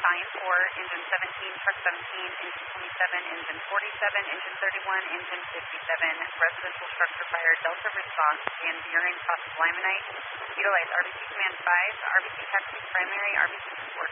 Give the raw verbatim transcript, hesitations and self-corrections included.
Scion four, Engine seventeen, Truck seventeen, Engine twenty-seven, Engine forty-seven, Engine thirty-one, Engine fifty-seven, residential structure fire, Delta response, Van Buren, caustic limonite. Utilize R B C Command five, R B C Taxi primary, R B C support